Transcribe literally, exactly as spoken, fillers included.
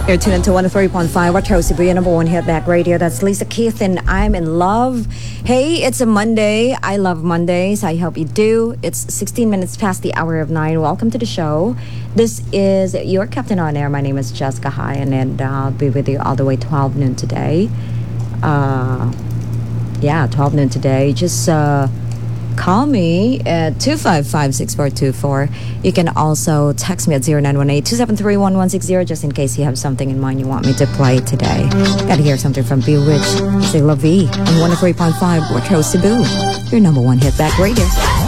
You're tuned into one oh three point five Retro Cebu, your number one hit back radio. That's Lisa Keith and I'm in love. Hey, it's a Monday. I love Mondays. I hope you do. It's sixteen minutes past the hour of nine. Welcome to the show. This is your Captain on Air. My name is Jessica Hyan, and I'll be with you all the way twelve noon today. Uh, yeah, twelve noon today. Just uh, call me at two five five, six four two four. You can also text me at zero nine one eight, two seven three, one one six zero just in case you have something in mind you want me to play today. Gotta hear something from Bewitched. C'est La Vie on one oh three point five Retro Cebu, your number one hit back radio.